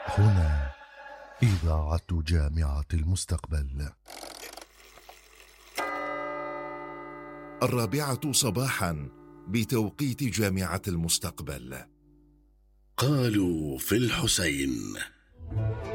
هنا إذاعة جامعة المستقبل. 4 صباحا بتوقيت جامعة المستقبل. قالوا في الحسين.